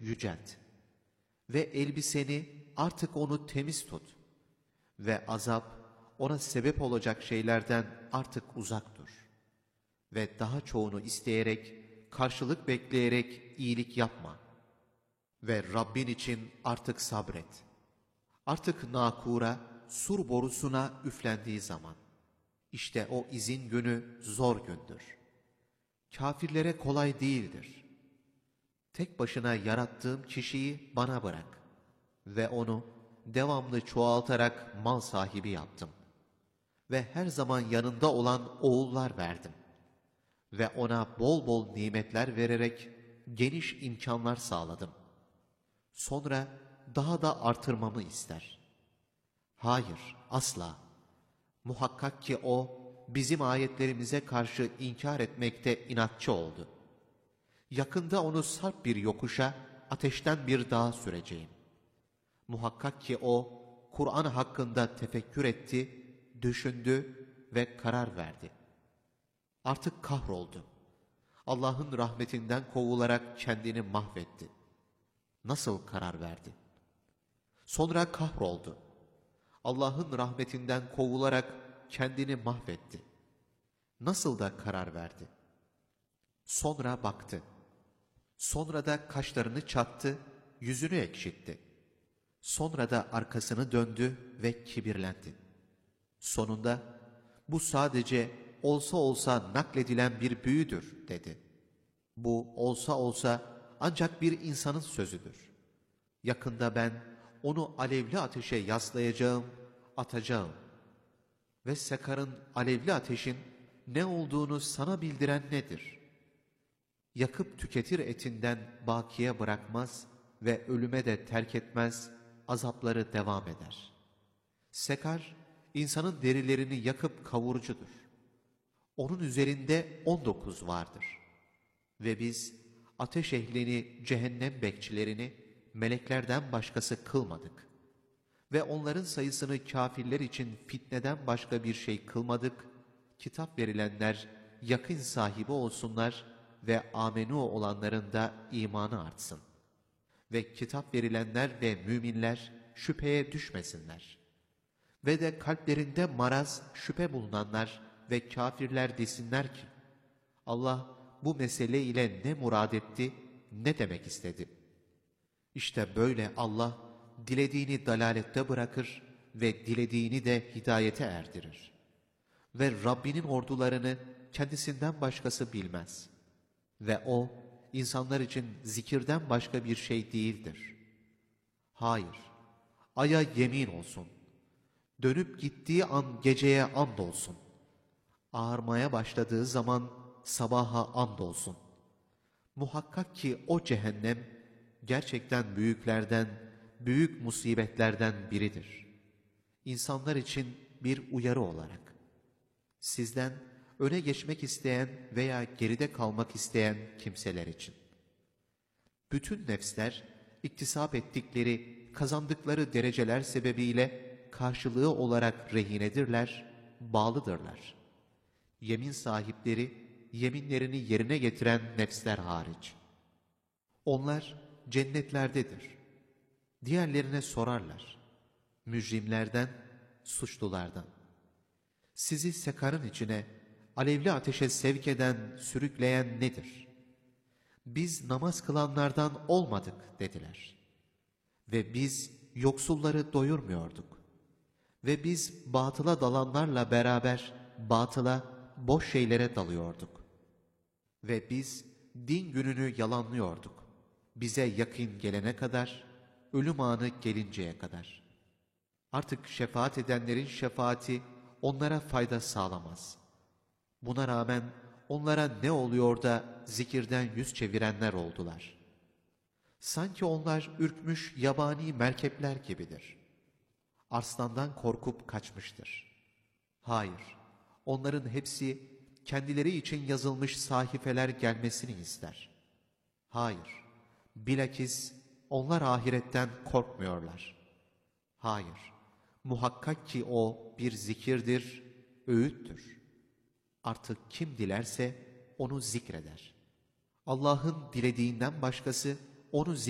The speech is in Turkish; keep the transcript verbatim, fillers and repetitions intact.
yücelt ve elbiseni artık onu temiz tut ve azap ona sebep olacak şeylerden artık uzak dur ve daha çoğunu isteyerek, karşılık bekleyerek iyilik yapma ve Rabbin için artık sabret. Artık nakura, sur borusuna üflendiği zaman, işte o izin günü zor gündür. Kafirlere kolay değildir. Tek başına yarattığım kişiyi bana bırak ve onu devamlı çoğaltarak mal sahibi yaptım. Ve her zaman yanında olan oğullar verdim. Ve ona bol bol nimetler vererek geniş imkanlar sağladım. Sonra daha da artırmamı ister. Hayır, asla. Muhakkak ki o, bizim ayetlerimize karşı inkar etmekte inatçı oldu. Yakında onu sarp bir yokuşa, ateşten bir dağa süreceğim. Muhakkak ki o, Kur'an hakkında tefekkür etti, düşündü ve karar verdi. Artık kahroldu. Allah'ın rahmetinden kovularak kendini mahvetti. Nasıl karar verdi? Sonra kahroldu. Allah'ın rahmetinden kovularak kendini mahvetti. Nasıl da karar verdi? Sonra baktı. Sonra da kaşlarını çattı, yüzünü ekşitti. Sonra da arkasını döndü ve kibirlendi. Sonunda bu sadece olsa olsa nakledilen bir büyüdür dedi. Bu olsa olsa ancak bir insanın sözüdür. Yakında ben onu alevli ateşe yaslayacağım, atacağım. Ve Sekar'ın alevli ateşin ne olduğunu sana bildiren nedir? Yakıp tüketir etinden bakiye bırakmaz ve ölüme de terk etmez, azapları devam eder. Sekar, insanın derilerini yakıp kavurucudur. Onun üzerinde on dokuz vardır. Ve biz ateş ehlini, cehennem bekçilerini meleklerden başkası kılmadık. Ve onların sayısını kafirler için fitneden başka bir şey kılmadık. Kitap verilenler yakın sahibi olsunlar ve amenu olanların da imanı artsın. Ve kitap verilenler ve müminler şüpheye düşmesinler. Ve de kalplerinde maraz, şüphe bulunanlar ve kafirler desinler ki, Allah bu mesele ile ne murad etti, ne demek istedi? İşte böyle Allah, dilediğini dalalette bırakır ve dilediğini de hidayete erdirir. Ve Rabbinin ordularını kendisinden başkası bilmez. Ve O, insanlar için zikirden başka bir şey değildir. Hayır, aya yemin olsun. Dönüp gittiği an geceye andolsun. Ağarmaya başladığı zaman sabaha andolsun. Muhakkak ki o cehennem gerçekten büyüklerden, büyük musibetlerden biridir. İnsanlar için bir uyarı olarak. Sizden öne geçmek isteyen veya geride kalmak isteyen kimseler için. Bütün nefsler, iktisap ettikleri, kazandıkları dereceler sebebiyle karşılığı olarak rehinedirler, bağlıdırlar. Yemin sahipleri, yeminlerini yerine getiren nefsler hariç. Onlar cennetlerdedir. Diğerlerine sorarlar. Mücrimlerden, suçlulardan. Sizi sekarın içine, alevli ateşe sevk eden, sürükleyen nedir? Biz namaz kılanlardan olmadık dediler. Ve biz yoksulları doyurmuyorduk. Ve biz batıla dalanlarla beraber batıla, boş şeylere dalıyorduk. Ve biz din gününü yalanlıyorduk. Bize yakın gelene kadar, ölüm anı gelinceye kadar. Artık şefaat edenlerin şefaati onlara fayda sağlamaz. Buna rağmen onlara ne oluyor da zikirden yüz çevirenler oldular. Sanki onlar ürkmüş yabani merkepler gibidir. Arslandan korkup kaçmıştır. Hayır, onların hepsi kendileri için yazılmış sahifeler gelmesini ister. Hayır, bilakis onlar ahiretten korkmuyorlar. Hayır, muhakkak ki o bir zikirdir, öğüttür. Artık kim dilerse onu zikreder. Allah'ın dilediğinden başkası onu zikreder.